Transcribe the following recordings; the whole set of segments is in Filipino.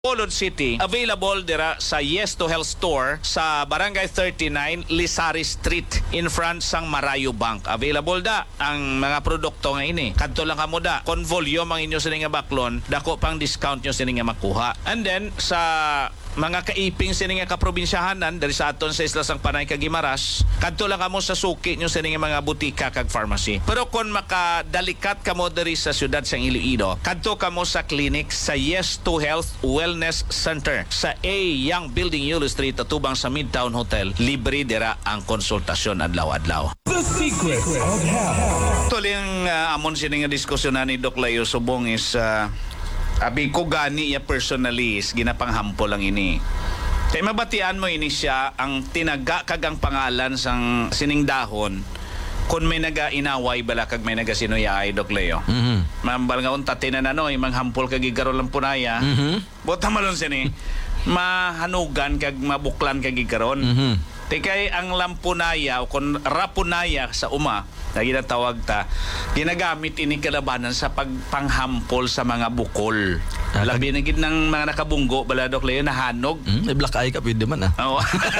Bacolod City, available dira sa Yes to Health store sa Barangay 39, Lisari Street, in front sang Marayo Bank. Available da ang mga produkto nga ini. Kadto lang kamo da, kon volume ang inyo sini nga baklon, dako pang discount nyo sini nga makuha. And then sa mga kaiping sini nga kaprobinsyahanan dari sa aton sa isla sang Panay kag Guimaras, kadto lang kamo sa suki nyo sini nga mga butika kag pharmacy. Pero kon makadalikat kamo diri sa syudad sang Iloilo, kadto kamo sa clinic sa Yes to Health Wellness Center sa A Young Building Yulo Street, atubang sa Midtown Hotel. Libre dira ang konsultasyon adlaw-adlaw. The secret of health. Tuling amon sini nga diskusyonan ni Doc Leo Subong is abi ko gani ya personally is ginapanghampo lang ini. Kay mabatian mo ini siya ang tinaga kag ang pangalan sang sining dahon kung may naga-inaway bala kag may naga-sinuyay, Doc Leo. Mambal nga unta tinanano manghampol kag igaro lang punaya. Bota malon sini mahanugan kag mabuklan kag igaron. Tikay ang lampunaya o kung rapunaya sa uma na ginatawag ta, ginagamit ini kalabanan sa pagpanghampol sa mga bukol. Labi na gid ng mga nakabunggo bala, Doc Leo, nahanog. May black eye ka pwede man Oo.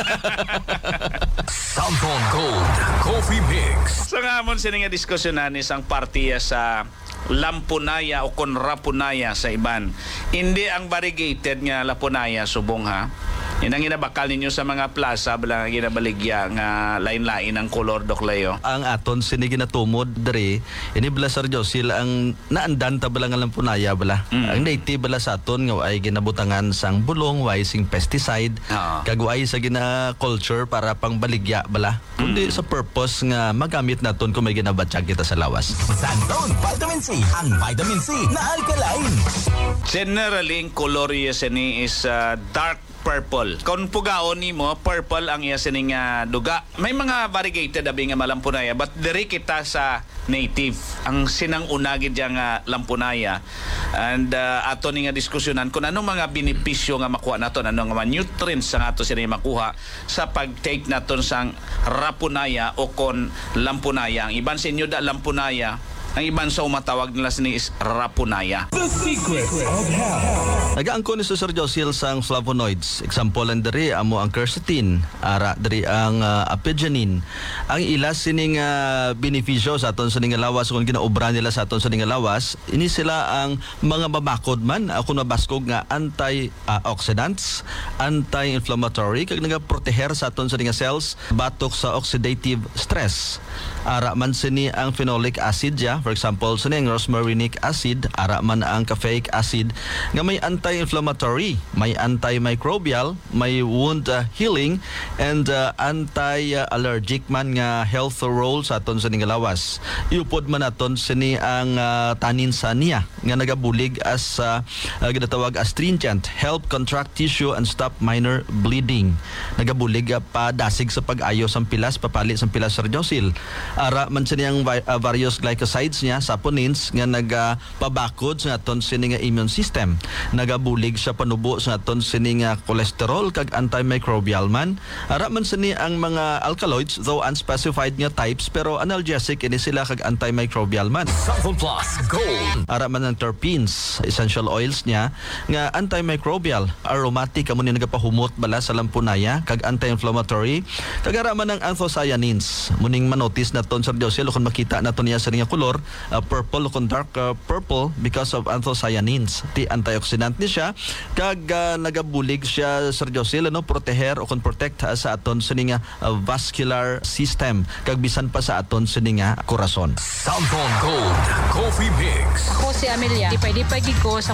Samsung Gold Coffee Mix. So nga amon sini nga diskusyonan isang partiya sa lampunaya o kon rapunaya sa iban. Hindi ang variegated nga lapunaya, Subong, ha. Yan ang ginabakal ninyo sa mga plaza bala nga ginabaligya nga lain-lain ang kolor, Doc Leo. ang aton sini ginatumod diri ini bala Sir Josil ang naandan ta bala nga lampunaya bala ang native bala sa aton nga ay ginabutangan sang bulong way sing pesticide kag way sa gina culture para pangbaligya bala kundi sa purpose nga magamit naton kung may ginabatsyag kita sa lawas. Sandon Vitamin C. Ang Vitamin C na alkaline. Generally, ang kolor iya sini is dark purple. Kung pugaon nimo, purple ang iya sining duga. May mga variegated abi nga malampunaya, but diri kita sa native ang sinang unagid nga lampunaya. And ato ni nga diskusyonan kung anong mga benepisyo nga makuha naton, anong mga nutrients nga ato sini makuha sa pag-take naton sang rapunaya o kon lampunaya. Ang iban sa inyo da lampunaya, ang iban sa umatawag nila sini is rapunaya. The secret of health. Nagaangko ni Sir Josil sang flavonoids. Example lang diri amo ang quercetin, ara diri ang apigenin. Ang ila sining benepisyo sa aton sining lawas kung ginaobra nila sa aton sining lawas, ini sila ang mga babakod man ako nabaskog nga antioxidants, anti-inflammatory kag nagaproteher sa aton sining cells batok sa oxidative stress. Ara man sini ang phenolic acid ya, for example sining rosmarinic acid, ara man ang caffeic acid nga may anti-inflammatory, may antimicrobial, may wound healing and anti-allergic man nga health role sa aton sining lawas. Iupod man naton sini ang tanin sa niya nga nagabulig as ginatawag astringent, help contract tissue and stop minor bleeding. Nagabulig pa dasig sa pag-ayo sang pilas, papalit sang pilas, Sir Josil. Ara man sini ang various glycosides niya, saponins nga nagapabakod sa aton sini nga immune system. Nagabulig sa panubo sa aton sini nga cholesterol kag antimicrobial man. Ara man sini ang mga alkaloids, though unspecified nga types, pero analgesic ini sila kag antimicrobial man. Samsung Plus Gold. Ara man ang terpenes, essential oils niya nga antimicrobial, aromatic amo ni nagapahumot bala sa lampunaya kag anti-inflammatory. Kag ara man ang anthocyanins, muning manotice naton Sir Josil kung makita naton niya sa nga color, purple o dark purple because of anthocyanins. Ti antioxidant ni siya kag nagabulig siya, Sir Josil, proteher o protect sa aton sining vascular system kag bisan pa sa aton sining korason. Samsung Gold Coffee Mix. Ako si Amelia. Di pwede ko sa